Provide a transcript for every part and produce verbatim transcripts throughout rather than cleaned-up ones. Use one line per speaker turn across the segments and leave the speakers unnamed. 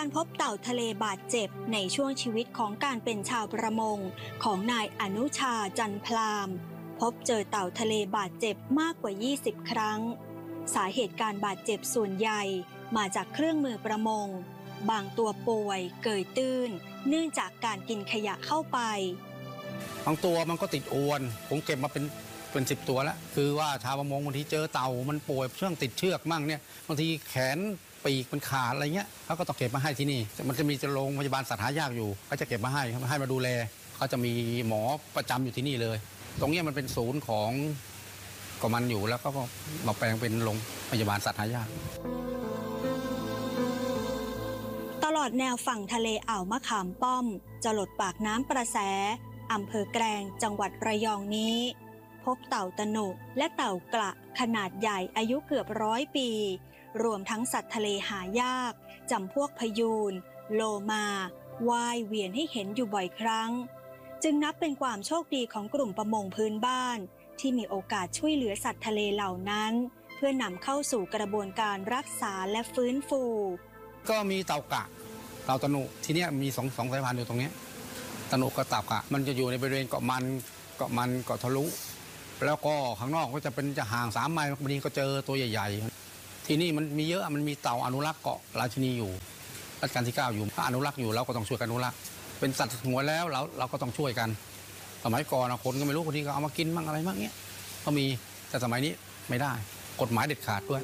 พบเต่าทะเลบาดเจ็บในช่วงชีวิตของการเป็นชาวประมงของนายอนุชาจันพลามพบเจอเต่าทะเลบาดเจ็บมากกว่ายี่สิบครั้งสาเหตุการบาดเจ็บส่วนใหญ่มาจากเครื่องมือประมงบางตัวป่วยเกยตื้นเนื่องจากการกินขยะเข้าไป
บางตัวมันก็ติดอวนผมเก็บมาเป็นเป็นสิบตัวแล้วคือว่าชาวประมงบางทีเจอเต่ามันป่วยเชื่องติดเชือกมั่งเนี่ยบางทีแขนปีกมันขาดอะไรเงี้ยเขาก็ต้องเก็บมาให้ที่นี่มันจะมีโรงพยาบาลสัตว์หายากอยู่เขาจะเก็บมาให้ให้มาดูแลเขาจะมีหมอประจำอยู่ที่นี่เลยตรงนี้มันเป็นศูนย์ของของมันอยู่แล้วก็มาแปลงเป็นโรงพยาบาลสัตว์หายาก
ตลอดแนวฝั่งทะเลอ่าวมะขามป้อมจะหลดปากน้ำประแสอำเภอแกลงจังหวัดระยองนี้พบเต่าตะหนุและเต่ากระขนาดใหญ่อายุเกือบร้อยปีรวมทั้งสัตว์ทะเลหายากจำพวกพยูนโลมาว่ายเวียนให้เห็นอยู่บ่อยครั้งจึงนับเป็นความโชคดีของกลุ่มประมงพื้นบ้านที่มีโอกาสช่วยเหลือสัตว์ทะเลเหล่านั้นเพื่อนำเข้าสู่กระบวนการรักษาและฟื้นฟู
ก็มีเต่ากระเต่าตะหนุที่นี่มีสองสองสายพันธุ์อยู่ตรงนี้ตะหนุกับเต่ากระมันจะอยู่ในบริเวณเกาะมันเกาะมันเกาะทะลุแล้วก็ข้างนอกก็จะเป็นจะห่างสามไมล์บางทีก็เจอตัวใหญ่ๆที่นี่มันมีเยอะมันมีเต่าอนุรักษ์เกาะราชินีอยู่รัชกาลที่เก้าอยู่ถ้าอนุรักษ์อยู่เราก็ต้องช่วยกันอนุรักษ์เป็นสัตว์สงวนแล้วเราเราก็ต้องช่วยกันสมัยก่อนคนก็ไม่รู้คนที่ก็เอามากินมั่งอะไรมั่งเงี้ยก็มีแต่สมัยนี้ไม่ได้กฎหมายเด็ดขาดด้วย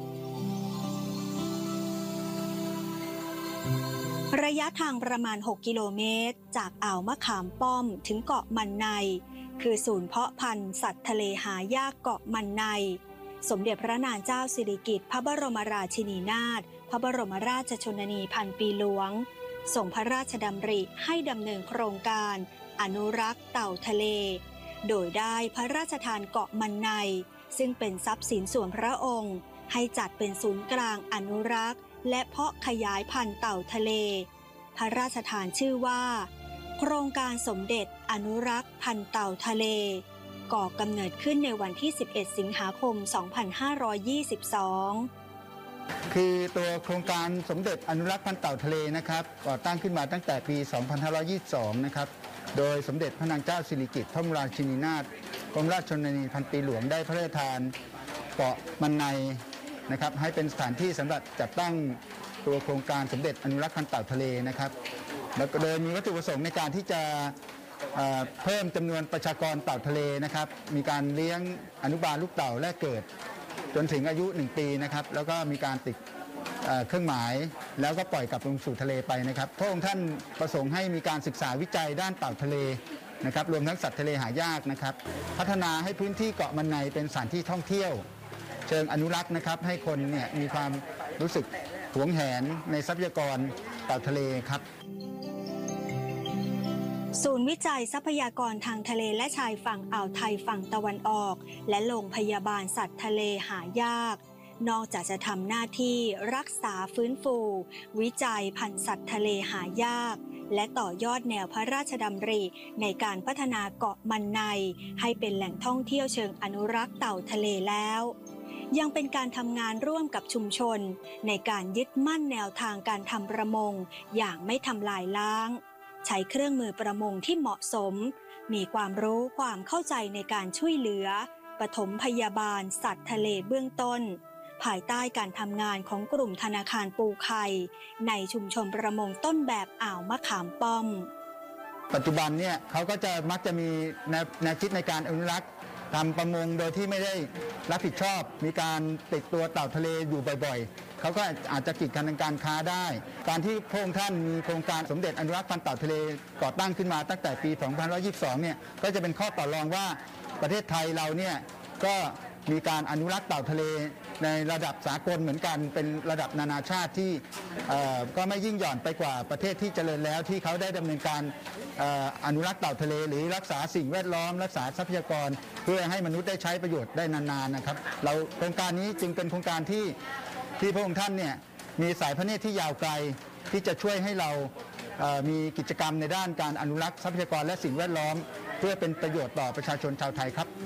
ระยะทางประมาณหกกิโลเมตรจากอ่าวมะขามป้อมถึงเกาะมันในคือศูนย์เพาะพันธุ์สัตว์ทะเลหายากเกาะมันในสมเด็จพระนางเจ้าสิริกิติ์พระบรมราชินีนาถพระบรมราชชนนีพันปีหลวงส่งพระราชดำริให้ดำเนินโครงการอนุรักษ์เต่าทะเลโดยได้พระราชทานเกาะมันในซึ่งเป็นทรัพย์สินส่วนพระองค์ให้จัดเป็นศูนย์กลางอนุรักษ์และเพาะขยายพันธุ์เต่าทะเลพระราชทานชื่อว่าโครงการสมเด็จอนุรักษ์พันธุ์เต่าทะเลก่อกำเนิดขึ้นในวันที่สิบเอ็ดสิงหาคมสองพันห้าร้อยยี่สิบสอง
คือตัวโครงการสมเด็จอนุรักษ์พันธุ์เต่าทะเลนะครับก่อตั้งขึ้นมาตั้งแต่ปีสองพันห้าร้อยยี่สิบสองนะครับโดยสมเด็จพระนางเจ้าสิริกิติ์พระบรมราชินีนาถกรมราชชนนีพันปีหลวงได้พระราชทานเกาะมันในนะครับให้เป็นสถานที่สำหรับจัดตั้งตัวโครงการสมเด็จอนุรักษ์พันธุ์เต่าทะเลนะครับแล้วก็โดยมีวัตถุประสงค์ในการที่จะเพิ่มจำนวนประชากรเต่าทะเลนะครับมีการเลี้ยงอนุบาลลูกเต่าแรกเกิดจนถึงอายุหนึ่งปีนะครับแล้วก็มีการติดเครื่องหมายแล้วก็ปล่อยกลับลงสู่ทะเลไปนะครับพระองค์ท่านประสงค์ให้มีการศึกษาวิจัยด้านเต่าทะเลนะครับรวมทั้งสัตว์ทะเลหายากนะครับพัฒนาให้พื้นที่เกาะมันในเป็นสถานที่ท่องเที่ยวเชิงอนุรักษ์นะครับให้คนเนี่ยมีความรู้สึกหวงแหนในทรัพยากรเต่าทะเลครับ
ศูนย์วิจัยทรัพยากรทางทะเลและชายฝั่งอ่าวไทยฝั่งตะวันออกและโรงพยาบาลสัตว์ทะเลหายากนอกจากจะทำหน้าที่รักษาฟื้นฟูวิจัยพันธุ์สัตว์ทะเลหายากและต่อยอดแนวพระราชดำริในการพัฒนาเกาะมันในให้เป็นแหล่งท่องเที่ยวเชิงอนุรักษ์เต่าทะเลแล้วยังเป็นการทำงานร่วมกับชุมชนในการยึดมั่นแนวทางการทำประมงอย่างไม่ทำลายล้างใช้เครื่องมือประมงที่เหมาะสมมีความรู้ความเข้าใจในการช่วยเหลือปฐมพยาบาลสัตว์ทะเลเบื้องต้นภายใต้การทำงานของกลุ่มธนาคารปูไข่ในชุมชนประมงต้นแบบอ่าวมะขามป้อม
ปัจจุบันเนี่ยเขาก็จะมักจะมีแนวคิดในการอนุรักษ์ทำประมงโดยที่ไม่ได้รับผิดชอบมีการติดตัวเต่าทะเลอยู่บ่อยๆเขาก็อาจจะกีดกันทางการค้าได้การที่พระองค์ท่านมีโครงการสมเด็จอนุรักษ์พันธุ์เต่าทะเลก่อตั้งขึ้นมาตั้งแต่ปีสองพันห้าร้อยยี่สิบสองเนี่ยก็จะเป็นข้อต่อรองว่าประเทศไทยเราเนี่ยก็มีการอนุรักษ์เต่าทะเลในระดับสากลเหมือนกันเป็นระดับนานาชาติที่ก็ไม่ยิ่งหย่อนไปกว่าประเทศที่เจริญแล้วที่เขาได้ดำเนินการอนุรักษ์เต่าทะเลหรือรักษาสิ่งแวดล้อมรักษาทรัพยากรเพื่อให้มนุษย์ได้ใช้ประโยชน์ได้นานๆนะครับเราโครงการนี้จึงเป็นโครงการที่ที่พระองค์ท่านเนี่ยมีสายพระเนตรที่ยาวไกลที่จะช่วยให้เรามีกิจกรรมในด้านการอนุรักษ์ทรัพยากรและสิ่งแวดล้อมเพื่อเป็นประโยชน์ต่อประชาชนชาวไทยครับ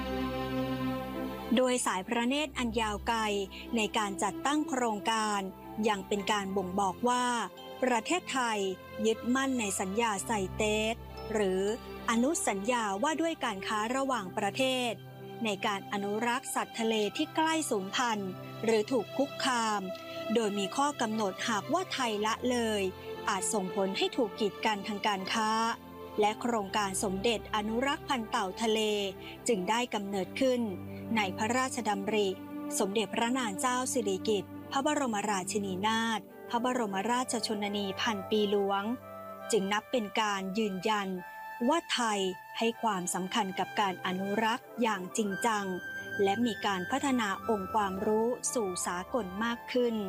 โดยสายพระเนตรอันยาวไกลในการจัดตั้งโครงการยังเป็นการบ่งบอกว่าประเทศไทยยึดมั่นในสัญญาไซเตสหรืออนุสัญญาว่าด้วยการค้าระหว่างประเทศในการอนุรักษ์สัตว์ทะเลที่ใกล้สูญพันธุ์หรือถูกคุกคามโดยมีข้อกำหนดหากว่าไทยละเลยอาจส่งผลให้ถูกกีดกันทางการค้าและโครงการสมเด็จอนุรักษ์พันธุ์เต่าทะเลจึงได้กำเนิดขึ้นในพระราชดำริสมเด็จพระนางเจ้าสิริกิติ์พระบรมราชินีนาถพระบรมราชชนนีพันปีหลวงจึงนับเป็นการยืนยันว่าไทยให้ความสำคัญกับการอนุรักษ์อย่างจริงจังและมีการพัฒนาองค์ความรู้สู่สากลมากขึ้น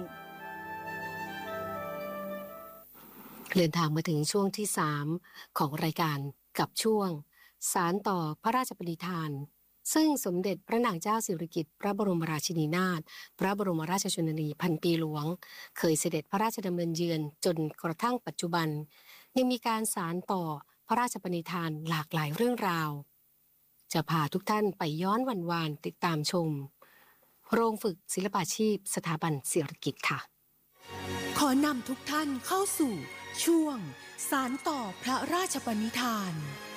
เดินทางมาถึงช่วงที่สามของรายการกับช่วงสารต่อพระราชปณิธานซึ่งสมเด็จพระนางเจ้าสิริกิติ์พระบรมราชินีนาถพระบรมราชชนนีพันปีหลวงเคยเสด็จพระราชดำเนินเยือนจนกระทั่งปัจจุบันยังมีการสารต่อพระราชปณิธานหลากหลายเรื่องราวจะพาทุกท่านไปย้อนวันวานติดตามชมโรงฝึกศิลปาชีพสถาบันสิริกิติ์ค่ะ
ขอนำทุกท่านเข้าสู่ช่วงสารต่อพระราชปณิธาน